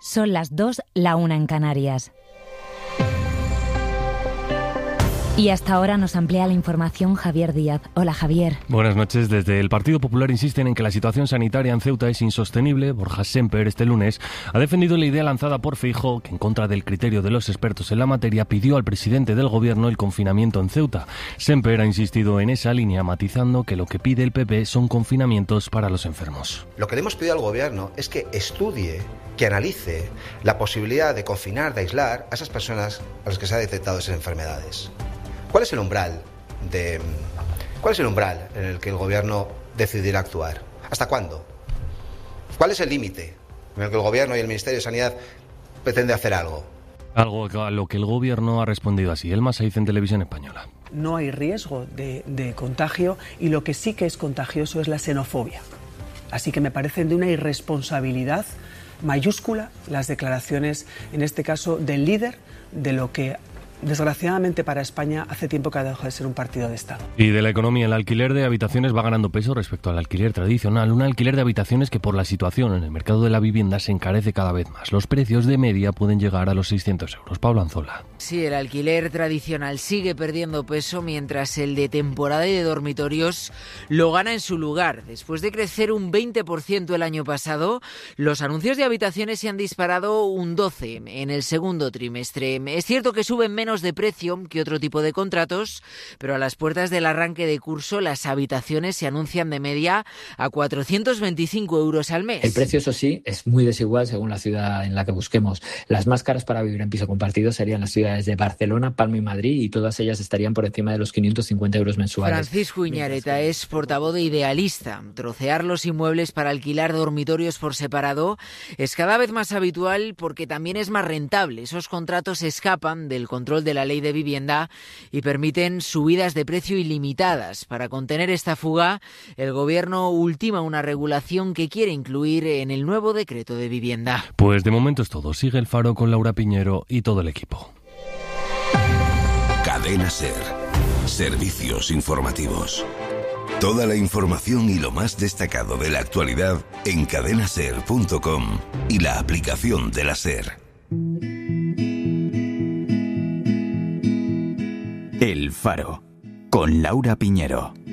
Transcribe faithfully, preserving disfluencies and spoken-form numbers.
Son las dos, la una en Canarias. Y hasta ahora nos amplía la información Javier Díaz. Hola, Javier. Buenas noches. Desde el Partido Popular insisten en que la situación sanitaria en Ceuta es insostenible. Borja Sémper este lunes ha defendido la idea lanzada por Feijóo, que en contra del criterio de los expertos en la materia pidió al presidente del gobierno el confinamiento en Ceuta. Sémper ha insistido en esa línea, matizando que lo que pide el P P son confinamientos para los enfermos. Lo que le hemos pedido al gobierno es que estudie, que analice la posibilidad de confinar, de aislar a esas personas a las que se ha detectado esas enfermedades. ¿Cuál es el umbral de cuál es el umbral en el que el gobierno decidirá actuar? ¿Hasta cuándo? ¿Cuál es el límite en el que el gobierno y el Ministerio de Sanidad pretende hacer algo? Algo a lo que el gobierno ha respondido así. Elma Saiz en Televisión Española. No hay riesgo de, de contagio y lo que sí que es contagioso es la xenofobia. Así que me parecen de una irresponsabilidad mayúscula las declaraciones, en este caso, del líder de lo que, desgraciadamente para España, hace tiempo que ha dejado de ser un partido de Estado. Y de la economía, el alquiler de habitaciones va ganando peso respecto al alquiler tradicional. Un alquiler de habitaciones que por la situación en el mercado de la vivienda se encarece cada vez más. Los precios de media pueden llegar a los seiscientos euros. Pablo Anzola. Sí, el alquiler tradicional sigue perdiendo peso mientras el de temporada y de dormitorios lo gana en su lugar. Después de crecer un veinte por ciento el año pasado, los anuncios de habitaciones se han disparado un doce por ciento en el segundo trimestre. Es cierto que suben menos de precio que otro tipo de contratos, pero a las puertas del arranque de curso las habitaciones se anuncian de media a cuatrocientos veinticinco euros al mes. El precio, eso sí, es muy desigual según la ciudad en la que busquemos. Las más caras para vivir en piso compartido serían las ciudades de Barcelona, Palma y Madrid, y todas ellas estarían por encima de los quinientos cincuenta euros mensuales. Francisco Iñareta es portavoz de Idealista. Trocear los inmuebles para alquilar dormitorios por separado es cada vez más habitual porque también es más rentable. Esos contratos escapan del control de la ley de vivienda y permiten subidas de precio ilimitadas. Para contener esta fuga, el gobierno ultima una regulación que quiere incluir en el nuevo decreto de vivienda. Pues de momento es todo. Sigue el Faro con Laura Piñero y todo el equipo. Cadena SER. Servicios informativos. Toda la información y lo más destacado de la actualidad en cadena ser punto com y la aplicación de la SER. El Faro, con Laura Piñero.